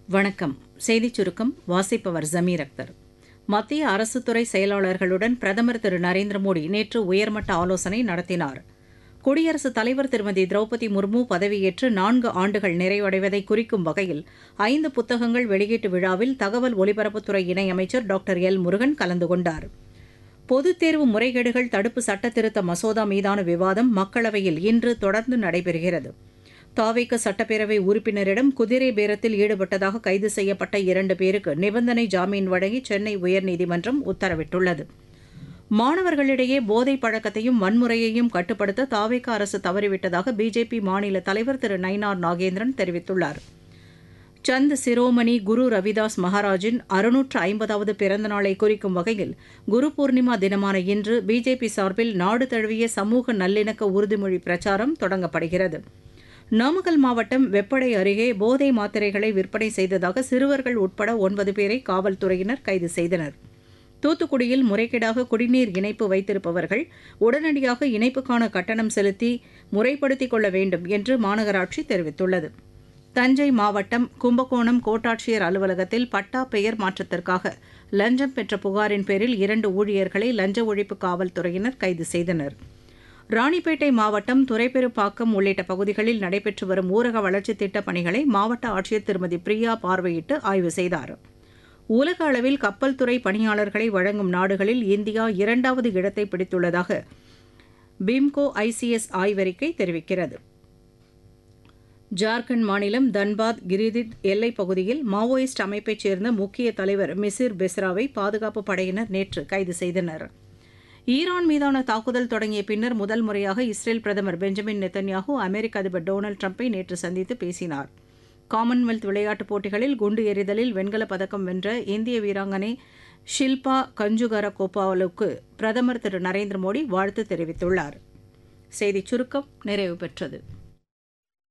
வணக்கம். செய்திச் சுருக்கம் வாசிப்பவர் ஜமீர் அக்தர். மத்திய அரசுத்துறை செயலாளர்களுடன் பிரதமர் திரு நரேந்திர மோடி நேற்று உயர்மட்ட ஆலோசனை நடத்தினார். குடியரசுத் தலைவர் திருமதி திரௌபதி முர்மு பதவியேற்று 4 ஆண்டுகள் நிறைவடைவதை குறிக்கும் வகையில் 5 புத்தகங்கள் வெளியீட்டு விழாவில் தகவல் ஒலிபரப்புத்துறை இணையமைச்சர் டாக்டர் எல். முருகன் கலந்து கொண்டார். பொதுத் தேர்வு முறைகேடுகள் தடுப்பு சட்டத்திருத்த மசோதா மீதான விவாதம் மக்களவையில் இன்று தொடர்ந்து நடைபெறுகிறது. தாவேக சட்டப்பேரவை உறுப்பினரிடம் குதிரை பேரத்தில் ஈடுபட்டதாக கைது செய்யப்பட்ட 2 பேருக்கு நிபந்தனை ஜாமீன் வழங்கி சென்னை உயர்நீதிமன்றம் உத்தரவிட்டுள்ளது. மாணவர்களிடையே போதைப் பழக்கத்தையும் வன்முறையையும் கட்டுப்படுத்த தாவேக அரசு தவறிவிட்டதாக பிஜேபி மாநில தலைவர் திரு நயினார் நாகேந்திரன் தெரிவித்துள்ளார். சந்த் சிரோமணி குரு ரவிதாஸ் மகாராஜின் 650வது பிறந்த நாளை குறிக்கும் வகையில் குரு பூர்ணிமா தினமான இன்று பிஜேபி சார்பில் நாடு தழுவிய சமூக நல்லிணக்க உறுதிமொழி பிரச்சாரம் தொடங்கப்படுகிறது. நாமக்கல் மாவட்டம் வெப்படை அருகே போதை மாத்திரைகளை விற்பனை செய்ததாக சிறுவர்கள் உட்பட 9 பேரை காவல்துறையினர் கைது செய்தனர். தூத்துக்குடியில் முறைகேடாக குடிநீர் இணைப்பு வைத்திருப்பவர்கள் உடனடியாக இணைப்புக்கான கட்டணம் செலுத்தி முறைப்படுத்திக் கொள்ள வேண்டும் என்று மாநகராட்சி தெரிவித்துள்ளது. தஞ்சை மாவட்டம் கும்பகோணம் கோட்டாட்சியர் அலுவலகத்தில் பட்டா பெயர் மாற்றத்திற்காக லஞ்சம் பெற்ற புகாரின் பேரில் 2 ஊழியர்களை லஞ்ச ஒழிப்பு காவல்துறையினர் கைது செய்தனர். ராணிப்பேட்டை மாவட்டம் துரைப்பெருப்பாக்கம் உள்ளிட்ட பகுதிகளில் நடைபெற்று வரும் ஊரக வளர்ச்சித் திட்டப் பணிகளை மாவட்ட ஆட்சியர் திருமதி பிரியா பார்வையிட்டு ஆய்வு செய்தார். உலக அளவில் கப்பல் துறை பணியாளர்களை வழங்கும் நாடுகளில் இந்தியா 2வது இடத்தை பிடித்துள்ளதாக பிம்கோ ICS ஆய்வறிக்கை தெரிவிக்கிறது. ஜார்க்கண்ட் மாநிலம் தன்பாத் கிரிதித் எல்லைப் பகுதியில் மாவோயிஸ்ட் அமைப்பைச் சேர்ந்த முக்கிய தலைவர் மிசிர் பெஸ்ராவை பாதுகாப்புப் படையினர் நேற்று கைது செய்தனர். ஈரான் மீதான தாக்குதல் தொடங்கிய பின்னர் முதல் முறையாக இஸ்ரேல் பிரதமர் பெஞ்சமின் நெத்தன்யாஹூ அமெரிக்க அதிபர் டொனால்டு டிரம்பை நேற்று சந்தித்து பேசினார். காமன்வெல்த் விளையாட்டுப் போட்டிகளில் குண்டு எறிதலில் வெண்கலப் பதக்கம் வென்ற இந்திய வீராங்கனை ஷில்பா கஞ்சுகரகோபாலுக்கு பிரதமர் திரு நரேந்திர மோடி வாழ்த்து தெரிவித்துள்ளார். செய்திச் சுருக்கம் நிறைவு பெற்றது.